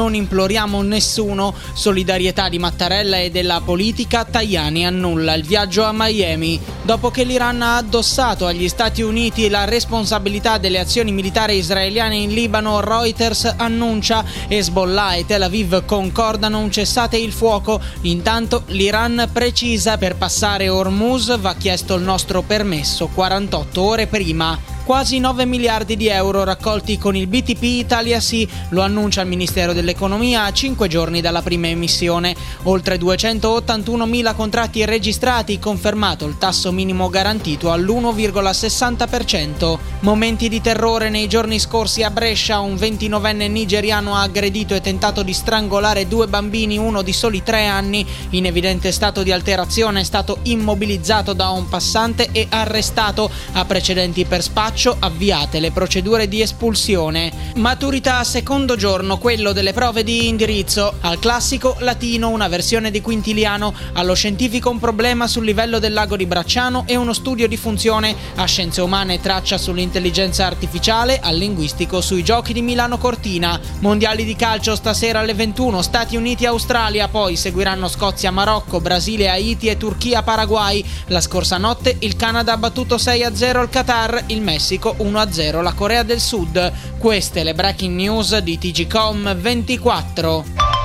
non imploriamo nessuno. Solidarietà di Mattarella e della politica, Tajani annulla il viaggio a Miami. Dopo che l'Iran ha addossato agli Stati Uniti la responsabilità delle azioni militari israeliane in Libano, Reuters annuncia Hezbollah e Tel Aviv concordano un cessate il fuoco. Intanto l'Iran precisa: per passare Hormuz va chiesto il nostro permesso 48 ore prima. Quasi 9 miliardi di euro raccolti con il BTP Italia Sì, lo annuncia il Ministero dell'Economia a 5 giorni dalla prima emissione. Oltre 281.000 contratti registrati, confermato il tasso minimo garantito all'1,60%. Momenti di terrore nei giorni scorsi a Brescia: un 29enne nigeriano ha aggredito e tentato di strangolare 2 bambini, uno di soli 3 anni. In evidente stato di alterazione, è stato immobilizzato da un passante e arrestato. Ha precedenti per spaccio, avviate le procedure di espulsione. Maturità secondo giorno, quello delle prove di indirizzo. Al classico latino una versione di Quintiliano, allo scientifico un problema sul livello del lago di Bracciano e uno studio di funzione, a scienze umane traccia sull'intelligenza artificiale, al linguistico sui giochi di Milano Cortina. Mondiali di calcio stasera alle 21, Stati Uniti Australia, poi seguiranno Scozia Marocco, Brasile Haiti e Turchia Paraguay. La scorsa notte il Canada ha battuto 6-0 il Qatar, il Messico 1-0 la Corea del Sud. Queste le breaking news di TGcom 24.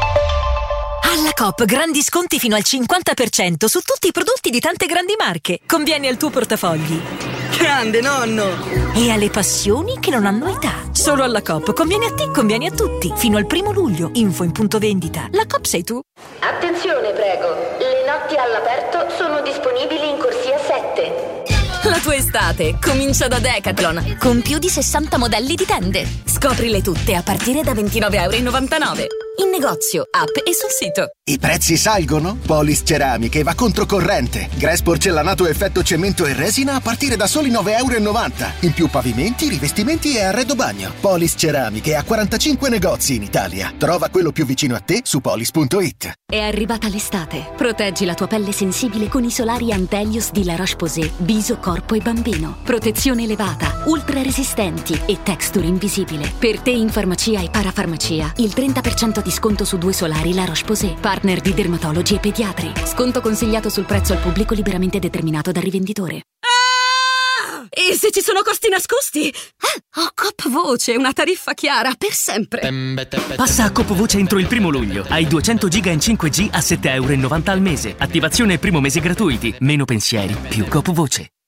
Alla Coop grandi sconti fino al 50% su tutti i prodotti di tante grandi marche. Conviene al tuo portafogli. Grande nonno! E alle passioni che non hanno età. Solo alla Coop conviene a te, conviene a tutti. Fino al 1 luglio. Info in punto vendita. La Coop sei tu. Attenzione prego, le notti all'aperto sono disponibili in corsia 7. La tua estate comincia da Decathlon, con più di 60 modelli di tende. Scoprile tutte a partire da €29,99. In negozio, app e sul sito. I prezzi salgono? Polis Ceramiche va controcorrente. Grass porcellanato effetto cemento e resina a partire da soli €9,90. In più pavimenti, rivestimenti e arredo bagno. Polis Ceramiche ha 45 negozi in Italia. Trova quello più vicino a te su polis.it. È arrivata l'estate. Proteggi la tua pelle sensibile con i solari Antelios di La Roche-Posay. Viso, corpo e bambino. Protezione elevata, ultra resistenti e texture invisibile. Per te in farmacia e parafarmacia. Il 30% di sconto su 2 solari La Roche-Posay. Partner di dermatologi e pediatri. Sconto consigliato sul prezzo al pubblico liberamente determinato dal rivenditore. E se ci sono costi nascosti? Ho Coop Voce, una tariffa chiara per sempre. Passa a Coop Voce entro il 1 luglio. Hai 200 giga in 5G a €7,90 al mese. Attivazione e primo mese gratuiti. Meno pensieri, più Coop Voce.